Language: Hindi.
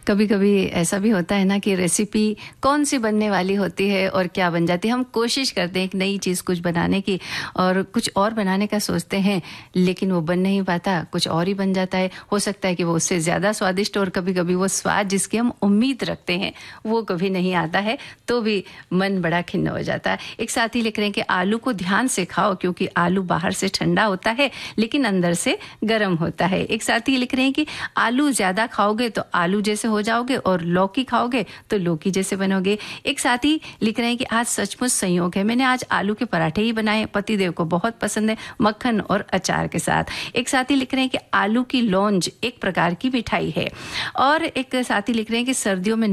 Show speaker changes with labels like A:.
A: कभी-कभी ऐसा भी होता है ना कि रेसिपी कौन-सी बनने वाली होती है और क्या बन जाती है। हम कोशिश करते हैं एक नई चीज़ कुछ बनाने की और कुछ और बनाने का सोचते हैं, लेकिन वो बन नहीं पाता, कुछ और ही बन जाता है। हो सकता है कि वो उससे ज़्यादा स्वादिष्ट और कभी-कभी वो स्वाद जिसकी हम उम्मीद रखते हैं, वो कभी नहीं आता है, तो भी मन बड़ा खिन्न हो जाता है। एक साथी लिख रहे हैं कि आलू को ध्यान से खाओ क्योंकि आलू बाहर से ठंडा होता है, लेकिन अंदर से गर्म होता है। एक साथी लिख रहे हैं कि आलू ज़्यादा खाओगे तो आलू जैसे हो जाओगे और लौकी खाओगे तो लौकी जैसे बनोगे। एक साथी लिख रहे हैं कि आज सचमुच संयोग है, मैंने आज आलू के पराठे ही बनाए, पतिदेव को बहुत पसंद है, मक्खन और अचार के साथ। एक साथी लिख रहे हैं कि आलू की लौंज एक प्रकार की मिठाई है। और एक साथी लिख रहे हैं कि सर्दियों में